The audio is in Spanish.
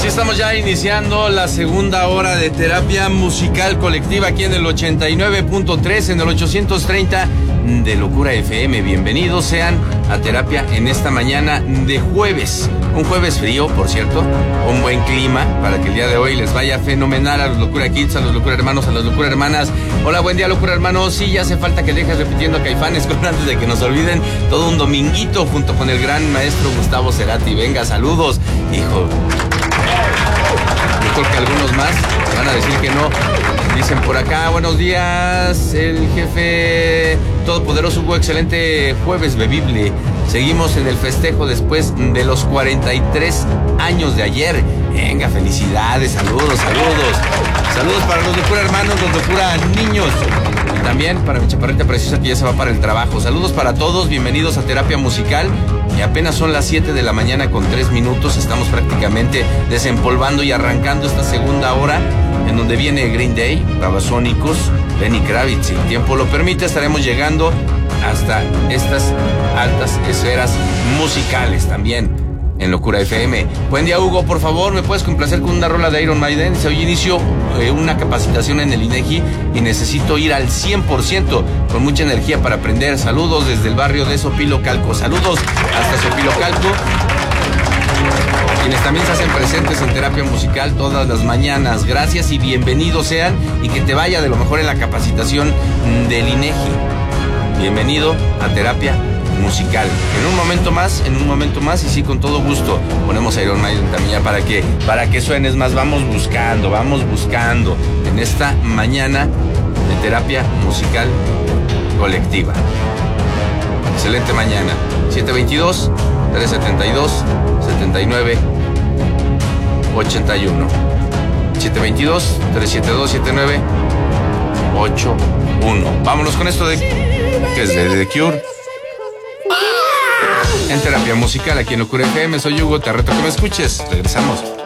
Así estamos ya iniciando la segunda hora de terapia musical colectiva aquí en el 89.3, en el 830 de Locura FM. Bienvenidos sean a terapia en esta mañana de jueves. Un jueves frío, por cierto, un buen clima para que el día de hoy les vaya fenomenal a los Locura Kids, a los Locura Hermanos, a las Locura Hermanas. Hola, buen día, Locura Hermanos. Sí, ya hace falta que dejes repitiendo Caifanes con antes de que nos olviden. Todo un dominguito junto con el gran maestro Gustavo Cerati. Venga, saludos, hijo. Yo creo que algunos más van a decir que no. Dicen por acá, buenos días, el jefe todopoderoso. Hugo, excelente jueves bebible. Seguimos en el festejo después de los 43 años de ayer. Venga, felicidades, saludos. Saludos para los Locura Hermanos, los Locura Niños. Y también para mi chaparrita preciosa que ya se va para el trabajo. Saludos para todos, bienvenidos a Terapia Musical. Y apenas son las 7 de la mañana con 3 minutos. Estamos prácticamente desempolvando y arrancando esta segunda hora, en donde viene Green Day, Babasónicos, Lenny Kravitz. Si el tiempo lo permite, estaremos llegando hasta estas altas esferas musicales también en Locura FM. Buen día, Hugo, por favor, ¿me puedes complacer con una rola de Iron Maiden? Hoy inicio una capacitación en el INEGI y necesito ir al 100% con mucha energía para aprender. Saludos desde el barrio de Sopilocalco. Saludos hasta Sopilocalco, quienes también se hacen presentes en terapia musical todas las mañanas. Gracias y bienvenidos sean, y que te vaya de lo mejor en la capacitación del INEGI. Bienvenido a terapia musical. En un momento más, y sí, con todo gusto, ponemos a Iron Maiden también para que suenes más. Vamos buscando en esta mañana de terapia musical colectiva. Excelente mañana. 722 372 79 81. 722 372 79 81. Vámonos con esto de que es de The Cure. En terapia musical aquí en Locura FM. Soy Hugo, te reto que me escuches. Regresamos.